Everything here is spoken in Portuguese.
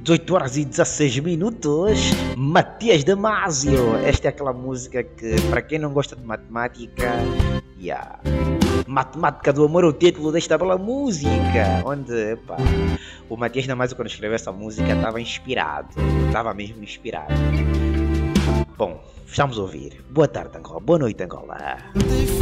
18 horas e 16 minutos. Matias Damasio. Esta é aquela música que, para quem não gosta de matemática, Matemática do Amor é o título desta bela música. Onde, pá, o Matias Damasio, quando escreveu essa música, estava inspirado. Estava mesmo inspirado. Bom, estamos a ouvir. Boa tarde, Angola. Boa noite, Angola.